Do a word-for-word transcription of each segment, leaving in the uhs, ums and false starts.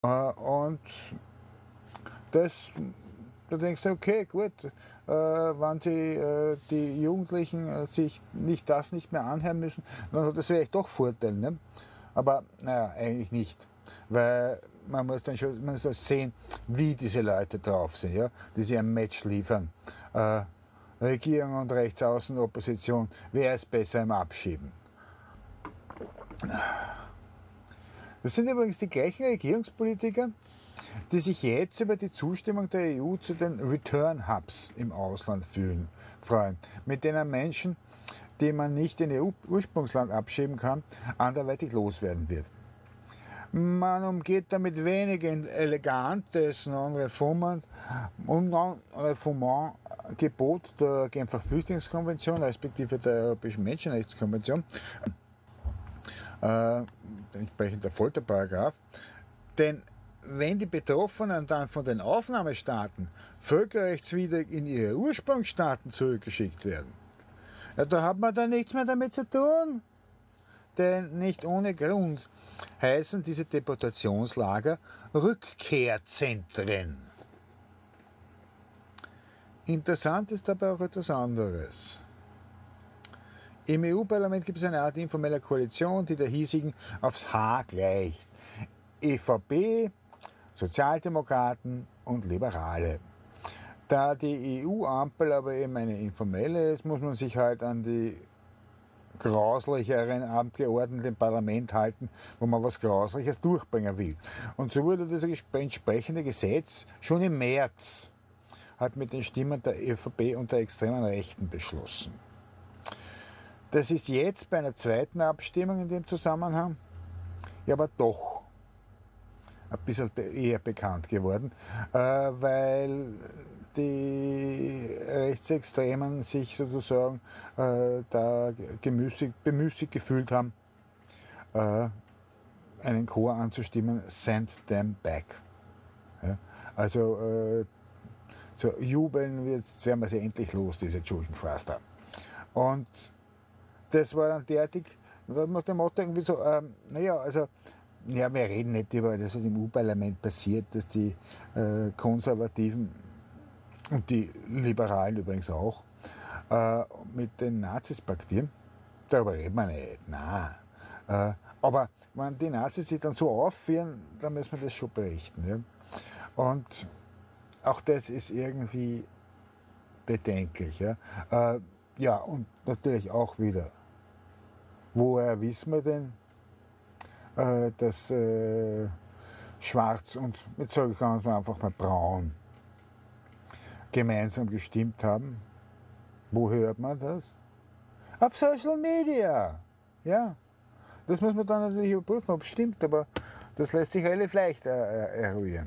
Äh, und das, da denkst du, okay, gut, äh, wenn sie äh, die Jugendlichen äh, sich nicht das nicht mehr anhören müssen, dann hat das vielleicht doch Vorteile. Ne? Aber naja, eigentlich nicht. Weil man muss dann schon man muss das sehen, wie diese Leute drauf sind, ja? Die sich ein Match liefern. Äh, Regierung und Rechtsaußen, Opposition, wer ist besser im Abschieben? Das sind übrigens die gleichen Regierungspolitiker, die sich jetzt über die Zustimmung der E U zu den Return Hubs im Ausland fühlen, freuen, mit denen Menschen, die man nicht in ihr Ursprungsland abschieben kann, anderweitig loswerden wird. Man umgeht damit wenig elegant das Non-Refoulement und Non-Refoulement-Gebot der Genfer Flüchtlingskonvention respektive der Europäischen Menschenrechtskonvention, äh, entsprechend der Folterparagraph. Denn wenn die Betroffenen dann von den Aufnahmestaaten völkerrechtswidrig in ihre Ursprungsstaaten zurückgeschickt werden, ja, da hat man dann nichts mehr damit zu tun. Denn nicht ohne Grund heißen diese Deportationslager Rückkehrzentren. Interessant ist dabei auch etwas anderes. Im E U-Parlament gibt es eine Art informeller Koalition, die der hiesigen aufs Haar gleicht. E V P, Sozialdemokraten und Liberale. Da die E U-Ampel aber eben eine informelle ist, muss man sich halt an die grauslicheren Abgeordneten im Parlament halten, wo man was Grausliches durchbringen will. Und so wurde das entsprechende Gesetz schon im März halt mit den Stimmen der E V P und der extremen Rechten beschlossen. Das ist jetzt bei einer zweiten Abstimmung in dem Zusammenhang ja aber doch ein bisschen eher bekannt geworden, äh, weil die Rechtsextremen sich sozusagen äh, da gemüßigt, bemüßigt gefühlt haben, äh, einen Chor anzustimmen, Send them back. Ja? Also äh, so jubeln, jetzt werden wir sie endlich los, diese Schuldenpflaster. Und das war dann derartig, nach dem Motto irgendwie so, ähm, naja, also ja, wir reden nicht über das, was im E U-Parlament passiert, dass die äh, Konservativen und die Liberalen übrigens auch äh, mit den Nazis paktieren. Darüber reden wir nicht, nein. Äh, aber wenn die Nazis sich dann so aufführen, dann müssen wir das schon berichten. Ja? Und auch das ist irgendwie bedenklich. Ja, äh, ja und natürlich auch wieder, woher wissen wir denn, äh, dass äh, Schwarz und, jetzt sage ich einfach mal Braun, gemeinsam gestimmt haben? Wo hört man das? Auf Social Media. Ja, das muss man dann natürlich überprüfen, ob es stimmt, aber das lässt sich relativ leicht äh, eruieren.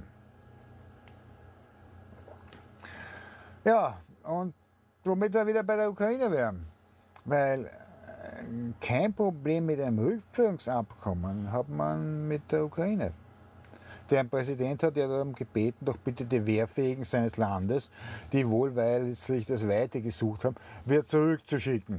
Ja, und womit wir wieder bei der Ukraine wären. Weil äh, kein Problem mit einem Rückführungsabkommen hat man mit der Ukraine. Deren Präsident hat ja darum gebeten, doch bitte die Wehrfähigen seines Landes, die wohlweislich das Weite gesucht haben, wieder zurückzuschicken.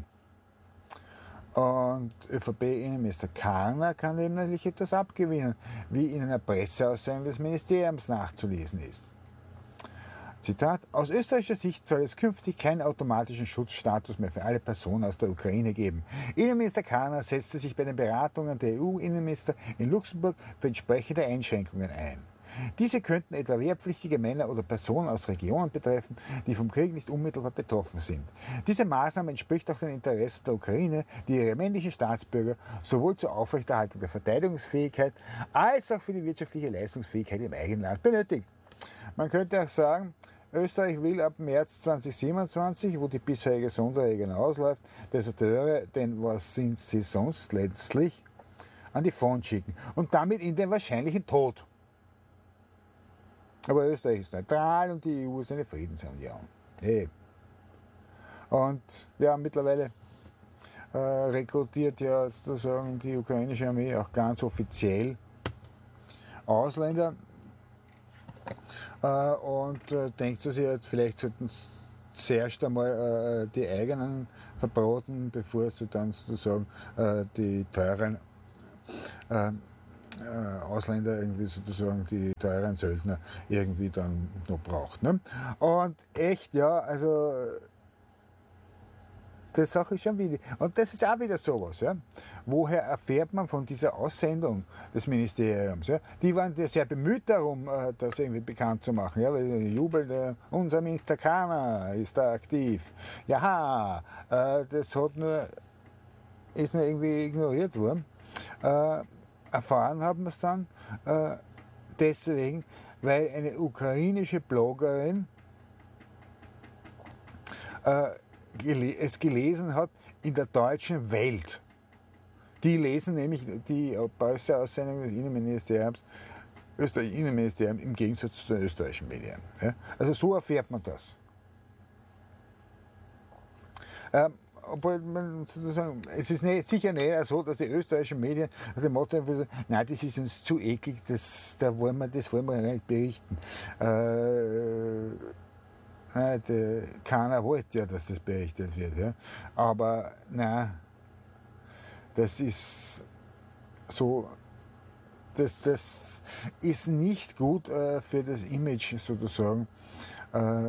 Und ÖVP-Innenminister Karner kann dem natürlich etwas abgewinnen, wie in einer Presseaussendung des Ministeriums nachzulesen ist. Zitat: Aus österreichischer Sicht soll es künftig keinen automatischen Schutzstatus mehr für alle Personen aus der Ukraine geben. Innenminister Karner setzte sich bei den Beratungen der E U-Innenminister in Luxemburg für entsprechende Einschränkungen ein. Diese könnten etwa wehrpflichtige Männer oder Personen aus Regionen betreffen, die vom Krieg nicht unmittelbar betroffen sind. Diese Maßnahme entspricht auch den Interessen der Ukraine, die ihre männlichen Staatsbürger sowohl zur Aufrechterhaltung der Verteidigungsfähigkeit als auch für die wirtschaftliche Leistungsfähigkeit im eigenen Land benötigt. Man könnte auch sagen, Österreich will ab März zweitausendsiebenundzwanzig, wo die bisherige Sonderregelung ausläuft, Deserteure, denn was sind sie sonst letztlich, an die Front schicken und damit in den wahrscheinlichen Tod. Aber Österreich ist neutral und die E U ist eine Friedensunion. Hey. Und ja, mittlerweile äh, rekrutiert ja sozusagen die ukrainische Armee auch ganz offiziell Ausländer. Äh, und äh, denkt sie sich jetzt, vielleicht sollten zuerst einmal äh, die eigenen verbraten, bevor sie dann sozusagen äh, die teuren äh, äh, Ausländer irgendwie sozusagen die teuren Söldner irgendwie dann noch braucht. Ne? Und echt, ja, also das Sache ist schon wieder. Und das ist auch wieder sowas. Ja? Woher erfährt man von dieser Aussendung des Ministeriums? Ja? Die waren sehr bemüht darum, das irgendwie bekannt zu machen. Ja? Weil jubeln, äh, unser Minister Kahner ist da aktiv. Ja, äh, das hat nur, ist nur irgendwie ignoriert worden. Äh, erfahren haben wir es dann äh, deswegen, weil eine ukrainische Bloggerin äh, es gelesen hat in der deutschen Welt. Die lesen nämlich die Presseaussendung des Innenministeriums, österreichischen Innenministeriums im Gegensatz zu den österreichischen Medien. Ja? Also so erfährt man das. Ähm, obwohl man sozusagen, es ist nicht, sicher nicht so, dass die österreichischen Medien nach dem Motto, nein, das ist uns zu eklig, das, da wollen wir, das wollen wir nicht berichten. Äh, Nein, der, keiner wollte ja, dass das berichtet wird. Ja. Aber nein, das ist so, das, das ist nicht gut äh, für das Image sozusagen, äh,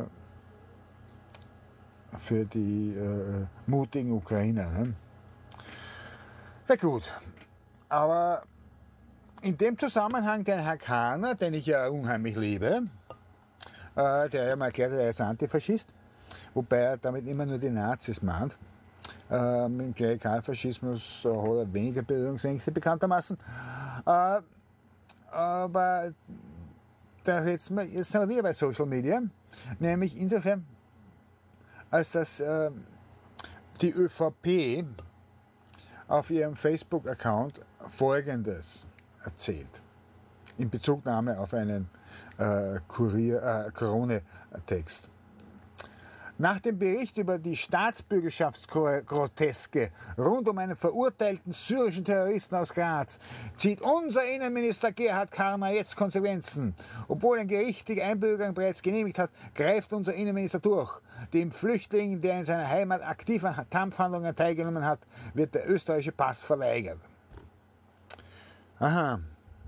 für die äh, mutigen Ukrainer. Ne. Na gut, aber in dem Zusammenhang den Herr Kahner, den ich ja unheimlich liebe, der ja mal erklärt hat, er ist Antifaschist, wobei er damit immer nur die Nazis meint. Äh, mit dem Klerikalfaschismus äh, hat er weniger Berührungsängste bekanntermaßen. Äh, aber da jetzt, mal, jetzt sind wir wieder bei Social Media, nämlich insofern, als dass äh, die ÖVP auf ihrem Facebook-Account Folgendes erzählt, in Bezugnahme auf einen Äh, Kurier, äh, Corona-Text. Nach dem Bericht über die Staatsbürgerschaftsgroteske rund um einen verurteilten syrischen Terroristen aus Graz zieht unser Innenminister Gerhard Karner jetzt Konsequenzen. Obwohl ein Gericht die Einbürgerung bereits genehmigt hat, greift unser Innenminister durch. Dem Flüchtling, der in seiner Heimat aktiv an Kampfhandlungen teilgenommen hat, wird der österreichische Pass verweigert. Aha.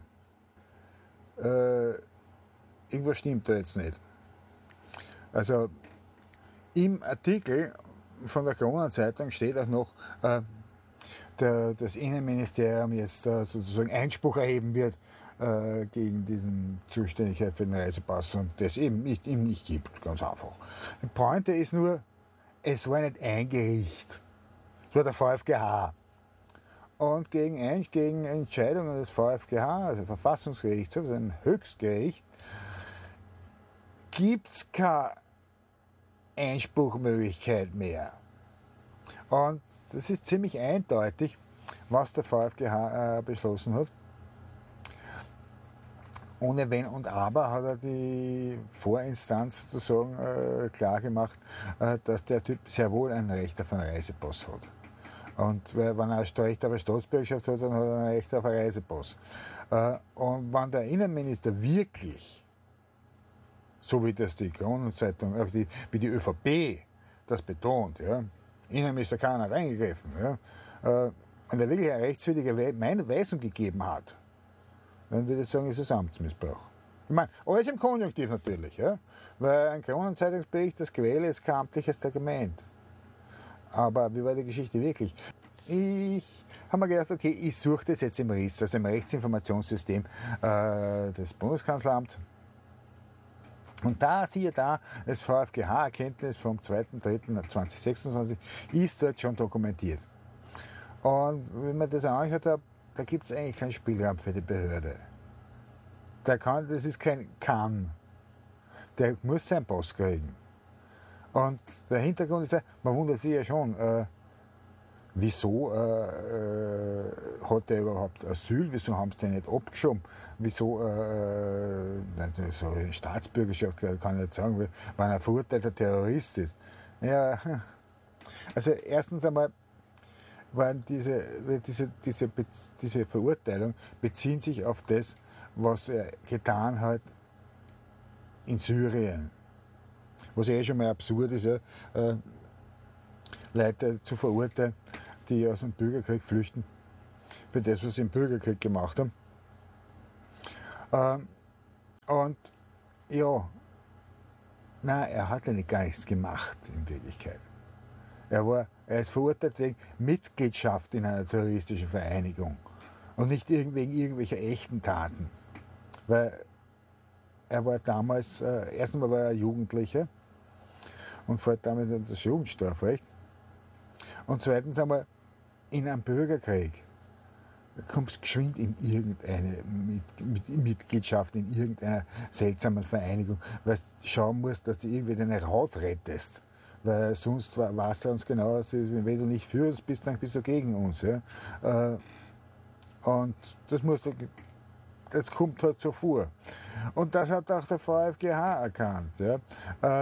Äh, Irgendwas stimmt da jetzt nicht. Also im Artikel von der Corona-Zeitung steht auch noch, äh, der, das Innenministerium jetzt äh, sozusagen Einspruch erheben wird äh, gegen diesen Zuständigkeit für den Reisepass und das eben nicht, ihm nicht gibt, ganz einfach. Die Pointe ist nur, es war nicht ein Gericht, es war der VfGH. Und gegen, ein, gegen Entscheidungen des VfGH, also Verfassungsgericht, also ein Höchstgericht, gibt es keine Einspruchmöglichkeit mehr. Und das ist ziemlich eindeutig, was der VfGH äh, beschlossen hat. Ohne Wenn und Aber hat er die Vorinstanz sozusagen äh, klargemacht, äh, dass der Typ sehr wohl ein Recht auf einen Reisepass hat. Und wenn er ein Recht auf eine Staatsbürgerschaft hat, dann hat er ein Recht auf einen Reisepass. Äh, und wenn der Innenminister wirklich, so wie das die Kronenzeitung, äh, die, wie die ÖVP das betont, ja, Innenminister Kahner reingegriffen, ja, äh, wenn er wirklich eine rechtswidrige Weisung gegeben hat, dann würde ich sagen, ist es Amtsmissbrauch. Ich meine, alles im Konjunktiv natürlich, ja, weil ein Kronenzeitungsbericht, das Quelle ist kein amtliches Testament. Aber wie war die Geschichte wirklich? Ich habe mir gedacht, okay, ich suche das jetzt im R I S, also im Rechtsinformationssystem äh, des Bundeskanzleramts. Und da, siehe da, das VfGH-Erkenntnis vom zweiten dritten zweitausendsechsundzwanzig ist dort schon dokumentiert. Und wenn man das angeschaut hat, da gibt es eigentlich keinen Spielraum für die Behörde. Der kann, das ist kein Kann. Der muss seinen Pass kriegen. Und der Hintergrund ist ja, man wundert sich ja schon, äh, wieso äh, äh, hat er überhaupt Asyl, wieso haben sie den nicht abgeschoben, wieso äh, so eine Staatsbürgerschaft kann ich nicht sagen, wenn er ein verurteilter Terrorist ist. Ja, also erstens einmal, waren diese, diese, diese, diese Verurteilung beziehen sich auf das, was er getan hat in Syrien. Was eh schon mal absurd ist, ja, äh, Leute zu verurteilen, die aus dem Bürgerkrieg flüchten, für das, was sie im Bürgerkrieg gemacht haben. Ähm, und ja, nein, er hat ja nicht gar nichts gemacht in Wirklichkeit. Er, war, er ist verurteilt wegen Mitgliedschaft in einer terroristischen Vereinigung und nicht wegen irgendwelcher echten Taten. Weil er war damals, äh, erst einmal war er Jugendlicher und fällt damit unter das Jugendstrafrecht. Und zweitens einmal, in einem Bürgerkrieg kommst du geschwind in irgendeine mit, mit Mitgliedschaft in irgendeiner seltsamen Vereinigung, weil du schauen musst, dass du irgendwie deine Haut rettest. Weil sonst weißt du ganz genau, wenn du nicht für uns bist, dann bist du gegen uns. Ja? Und das, musst du, das kommt halt so vor. Und das hat auch der VfGH erkannt. Ja?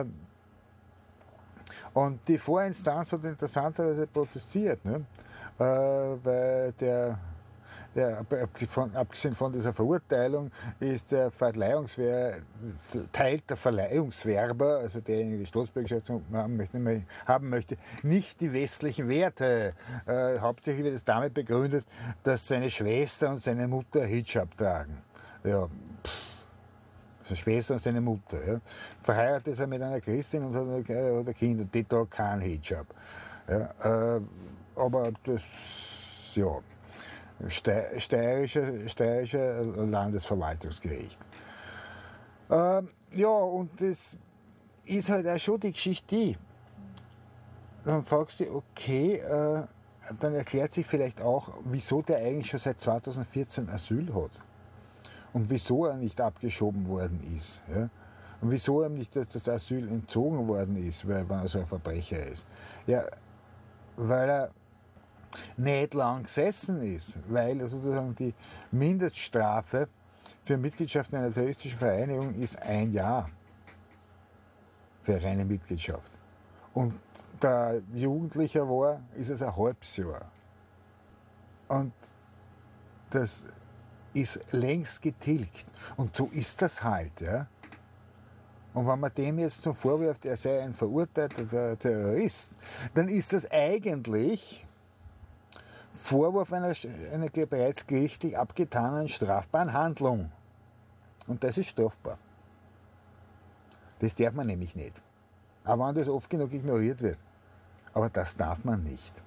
Und die Vorinstanz hat interessanterweise protestiert, ne? Weil der Der, von, abgesehen von dieser Verurteilung ist der Verleihungswer, Teil der Verleihungswerber, also derjenige, der die Staatsbürgerschaft haben möchte, haben möchte, nicht die westlichen Werte. Äh, hauptsächlich wird es damit begründet, dass seine Schwester und seine Mutter Hijab tragen. Ja, pff, seine Schwester und seine Mutter. Ja. Verheiratet ist er mit einer Christin und hat, äh, hat ein Kind und die tragen keinen Hijab. Ja, äh, aber das, ja. Steirische, Steirische Landesverwaltungsgericht. Ähm, ja, und das ist halt auch schon die Geschichte, die. Dann fragst du, okay, äh, dann erklärt sich vielleicht auch, wieso der eigentlich schon seit zweitausendvierzehn Asyl hat. Und wieso er nicht abgeschoben worden ist. Ja? Und wieso ihm nicht das Asyl entzogen worden ist, weil er so ein Verbrecher ist. Ja, weil er nicht lang gesessen ist, weil sozusagen die Mindeststrafe für Mitgliedschaft in einer terroristischen Vereinigung ist ein Jahr für reine Mitgliedschaft. Und da Jugendlicher war, ist es ein halbes Jahr. Und das ist längst getilgt. Und so ist das halt. Ja? Und wenn man dem jetzt zum vorwirft, er sei ein verurteilter Terrorist, dann ist das eigentlich Vorwurf einer, einer bereits gerichtlich abgetanen strafbaren Handlung. Und das ist strafbar. Das darf man nämlich nicht. Aber wenn das oft genug ignoriert wird. Aber das darf man nicht.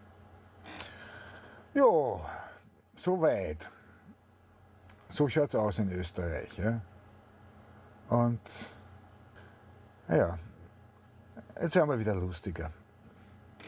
Ja, soweit. So schaut es aus in Österreich. Ja? Und ja, jetzt werden wir wieder lustiger.